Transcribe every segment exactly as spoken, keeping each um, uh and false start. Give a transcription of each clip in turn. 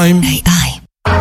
A I.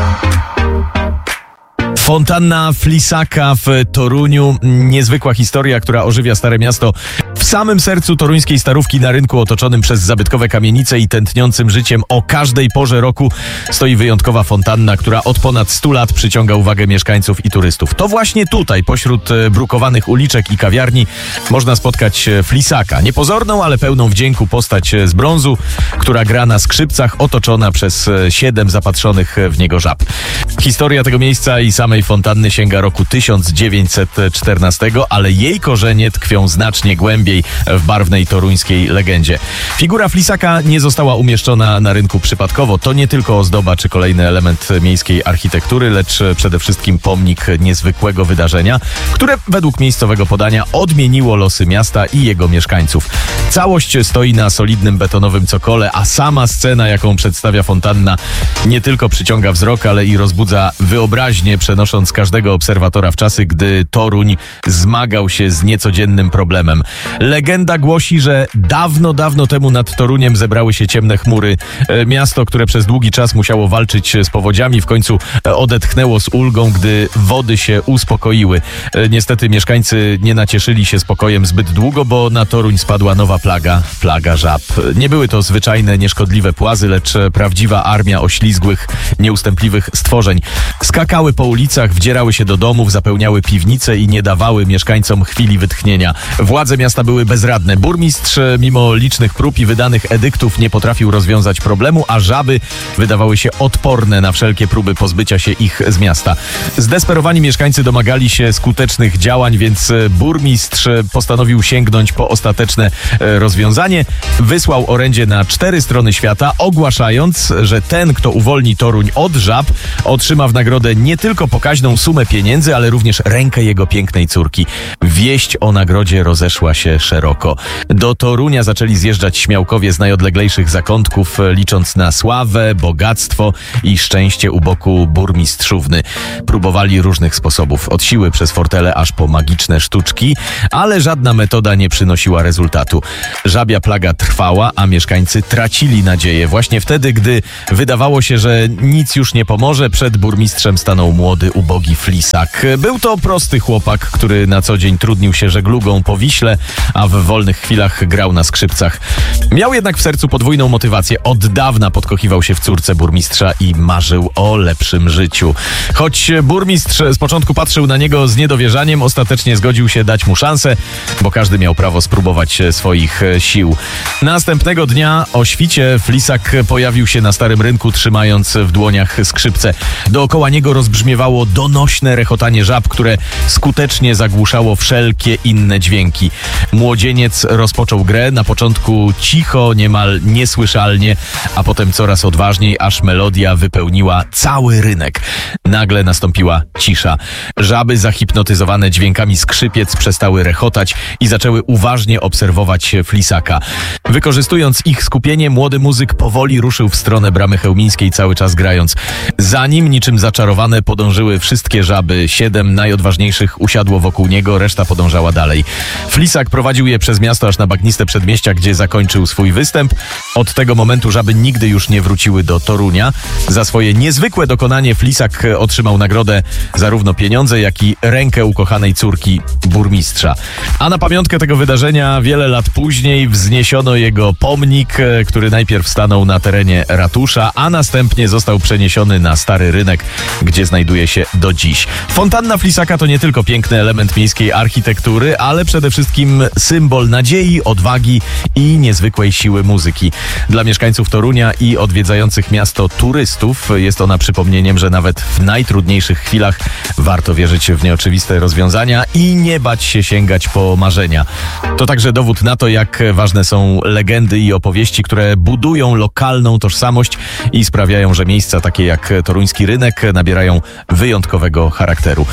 Fontanna Flisaka w Toruniu. Niezwykła historia, która ożywia Stare Miasto. W samym sercu toruńskiej Starówki, na rynku otoczonym przez zabytkowe kamienice i tętniącym życiem o każdej porze roku, stoi wyjątkowa fontanna, która od ponad stu lat przyciąga uwagę mieszkańców i turystów. To właśnie tutaj, pośród brukowanych uliczek i kawiarni, można spotkać Flisaka. Niepozorną, ale pełną wdzięku postać z brązu, która gra na skrzypcach, otoczona przez siedem zapatrzonych w niego żab. Historia tego miejsca i samej fontanny sięga roku tysiąc dziewięćset czternastego, ale jej korzenie tkwią znacznie głębiej w barwnej toruńskiej legendzie. Figura Flisaka nie została umieszczona na rynku przypadkowo. To nie tylko ozdoba czy kolejny element miejskiej architektury, lecz przede wszystkim pomnik niezwykłego wydarzenia, które według miejscowego podania odmieniło losy miasta i jego mieszkańców. Całość stoi na solidnym betonowym cokole, a sama scena, jaką przedstawia fontanna, nie tylko przyciąga wzrok, ale i rozbudza wyobraźnię, przenosząc każdego obserwatora w czasy, gdy Toruń zmagał się z niecodziennym problemem. Legenda głosi, że dawno, dawno temu nad Toruniem zebrały się ciemne chmury. Miasto, które przez długi czas musiało walczyć z powodziami, w końcu odetchnęło z ulgą, gdy wody się uspokoiły. Niestety mieszkańcy nie nacieszyli się spokojem zbyt długo, bo na Toruń spadła nowa plaga, plaga żab. Nie były to zwyczajne, nieszkodliwe płazy, lecz prawdziwa armia oślizgłych, nieustępliwych stworzeń. Skakały po ulicach, wdzierały się do domów, zapełniały piwnice i nie dawały mieszkańcom chwili wytchnienia. Władze miasta były bezradne. Burmistrz, mimo licznych prób i wydanych edyktów, nie potrafił rozwiązać problemu, a żaby wydawały się odporne na wszelkie próby pozbycia się ich z miasta. Zdesperowani mieszkańcy domagali się skutecznych działań, więc burmistrz postanowił sięgnąć po ostateczne rozwiązanie. Wysłał orędzie na cztery strony świata, ogłaszając, że ten, kto uwolni Toruń od żab, otrzyma w nagrodę nie tylko pokaźną sumę pieniędzy, ale również rękę jego pięknej córki. Wieść o nagrodzie rozeszła się szeroko. Do Torunia zaczęli zjeżdżać śmiałkowie z najodleglejszych zakątków, licząc na sławę, bogactwo i szczęście u boku burmistrzówny. Próbowali różnych sposobów, od siły przez fortele aż po magiczne sztuczki, ale żadna metoda nie przynosiła rezultatu. Żabia plaga trwała, a mieszkańcy tracili nadzieję. Właśnie wtedy, gdy wydawało się, że nic już nie pomoże, przed burmistrzem stanął młody, ubogi Flisak. Był to prosty chłopak, który na co dzień trudnił się żeglugą po Wiśle, a w wolnych chwilach grał na skrzypcach. Miał jednak w sercu podwójną motywację. Od dawna podkochiwał się w córce burmistrza i marzył o lepszym życiu. Choć burmistrz z początku patrzył na niego z niedowierzaniem, ostatecznie zgodził się dać mu szansę, bo każdy miał prawo spróbować swoich sił. Następnego dnia o świcie Flisak pojawił się na Starym Rynku, trzymając w dłoniach skrzypce. Dookoła niego rozbrzmiewało donośne rechotanie żab, które skutecznie zagłuszało wszelkie inne dźwięki. Młodzieniec rozpoczął grę, na początku cicho, niemal niesłyszalnie, a potem coraz odważniej, aż melodia wypełniła cały rynek. Nagle nastąpiła cisza. Żaby zahipnotyzowane dźwiękami skrzypiec przestały rechotać i zaczęły uważnie obserwować Flisaka. Wykorzystując ich skupienie, młody muzyk powoli ruszył w stronę Bramy Chełmińskiej, cały czas grając. Za nim, niczym zaczarowane, podążyły wszystkie żaby. Siedem najodważniejszych usiadło wokół niego, reszta podążała dalej. Flisak prowadził je przez miasto aż na bagniste przedmieścia, gdzie zakończył swój występ. Od tego momentu żaby nigdy już nie wróciły do Torunia. Za swoje niezwykłe dokonanie Flisak otrzymał nagrodę, zarówno pieniądze, jak i rękę ukochanej córki burmistrza. A na pamiątkę tego wydarzenia wiele lat później wzniesiono jego pomnik, który najpierw stanął na terenie ratusza, a następnie został przeniesiony na Stary Rynek, gdzie znajduje się do dziś. Fontanna Flisaka to nie tylko piękny element miejskiej architektury, ale przede wszystkim symbol nadziei, odwagi i niezwykłej siły muzyki. Dla mieszkańców Torunia i odwiedzających miasto turystów jest ona przypomnieniem, że nawet w najtrudniejszych chwilach warto wierzyć w nieoczywiste rozwiązania i nie bać się sięgać po marzenia. To także dowód na to, jak ważne są legendy i opowieści, które budują lokalną tożsamość i sprawiają, że miejsca takie jak toruński rynek nabierają wyjątkowego charakteru.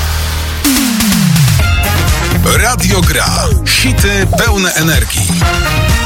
Radio Gra. Hity pełne energii.